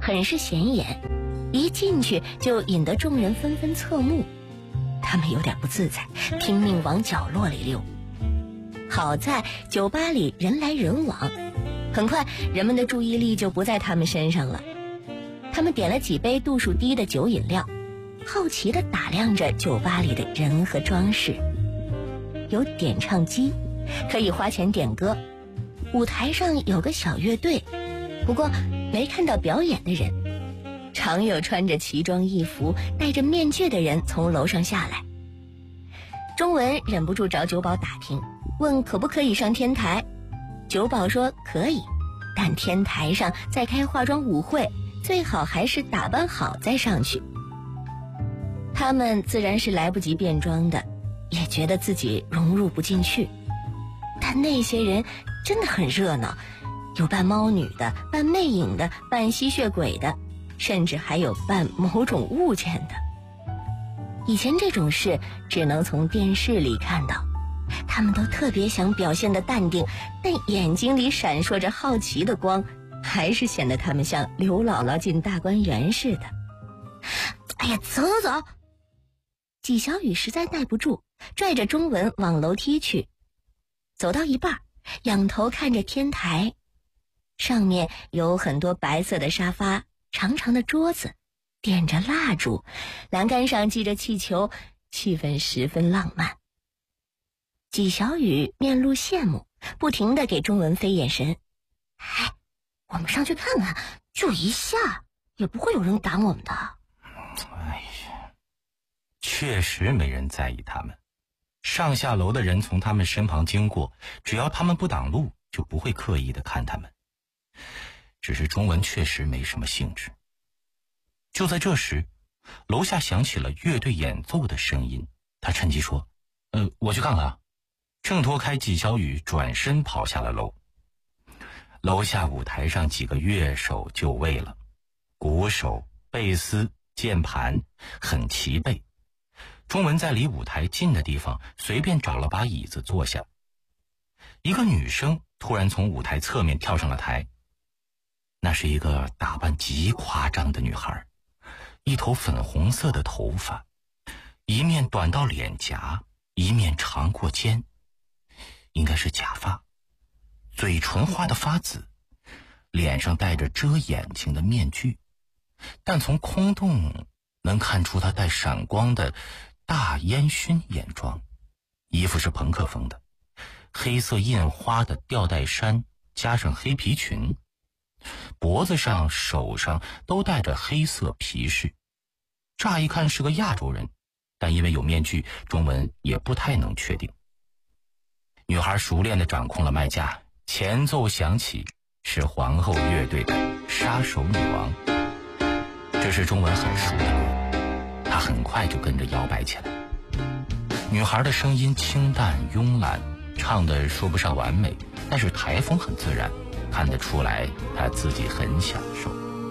很是显眼，一进去就引得众人纷纷侧目。他们有点不自在，拼命往角落里溜。好在酒吧里人来人往，很快人们的注意力就不在他们身上了。他们点了几杯度数低的酒饮料，好奇地打量着酒吧里的人和装饰。有点唱机，可以花钱点歌，舞台上有个小乐队，不过没看到表演的人。常有穿着奇装异服戴着面具的人从楼上下来。钟文忍不住找酒保打听，问可不可以上天台。酒保说可以，但天台上在开化妆舞会，最好还是打扮好再上去。他们自然是来不及变装的，也觉得自己融入不进去。但那些人真的很热闹，有扮猫女的，扮魅影的，扮吸血鬼的，甚至还有扮某种物件的。以前这种事只能从电视里看到，他们都特别想表现得淡定，但眼睛里闪烁着好奇的光，还是显得他们像刘姥姥进大观园似的。哎呀，走走！纪晓雨实在耐不住，拽着钟文往楼梯去。走到一半，仰头看着天台，上面有很多白色的沙发，长长的桌子，点着蜡烛，栏杆上系着气球，气氛十分浪漫。纪晓雨面露羡慕，不停地给钟文飞眼神。哎，我们上去看看，就一下，也不会有人赶我们的。 哎呀，确实没人在意他们。上下楼的人从他们身旁经过，只要他们不挡路，就不会刻意地看他们。只是钟文确实没什么兴致。就在这时，楼下响起了乐队演奏的声音，他趁机说：我去看看啊。挣脱开纪晓雨，转身跑下了楼。楼下舞台上几个乐手就位了，鼓手、贝斯、键盘很齐备。钟文在离舞台近的地方随便找了把椅子坐下。一个女生突然从舞台侧面跳上了台，那是一个打扮极夸张的女孩，一头粉红色的头发，一面短到脸颊，一面长过肩，应该是假发，嘴唇花得发紫，脸上戴着遮眼睛的面具，但从空洞能看出她戴闪光的大烟熏眼妆，衣服是朋克风的，黑色印花的吊带衫加上黑皮裙，脖子上手上都戴着黑色皮饰，乍一看是个亚洲人，但因为有面具，钟文也不太能确定。女孩熟练地掌控了麦架，前奏响起，是皇后乐队的《杀手女王》，这是钟文很熟的歌，他很快就跟着摇摆起来。女孩的声音清淡慵懒，唱得说不上完美，但是台风很自然，看得出来她自己很享受。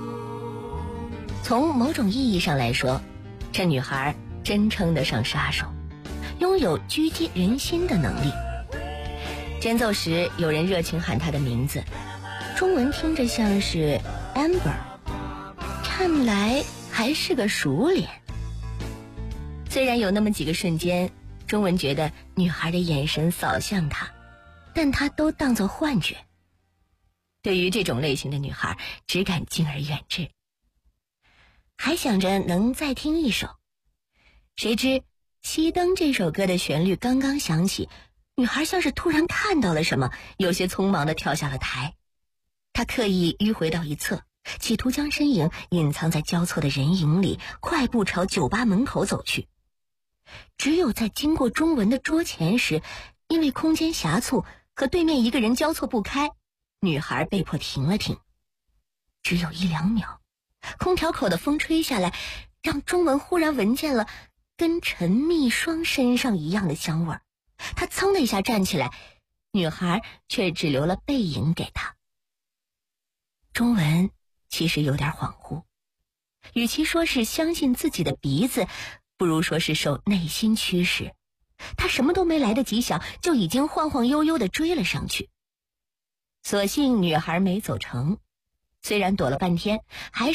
从某种意义上来说，这女孩真称得上杀手，拥有狙击人心的能力。间奏时有人热情喊她的名字，中文听着像是 Amber， 看来还是个熟脸。虽然有那么几个瞬间，中文觉得女孩的眼神扫向他，但他都当作幻觉。对于这种类型的女孩，只敢敬而远之。还想着能再听一首，谁知熄灯这首歌的旋律刚刚响起，女孩像是突然看到了什么，有些匆忙地跳下了台。她刻意迂回到一侧，企图将身影隐藏在交错的人影里，快步朝酒吧门口走去。只有在经过中文的桌前时，因为空间狭促和对面一个人交错不开，女孩被迫停了停。只有1-2秒，空调口的风吹下来，让中文忽然闻见了跟陈蜜霜身上一样的香味儿。他噌的一下站起来，女孩却只留了背影给他。中文其实有点恍惚，与其说是相信自己的鼻子，不如说是受内心驱使。他什么都没来得及想，就已经晃晃悠悠地追了上去。所幸女孩没走成，虽然躲了半天，还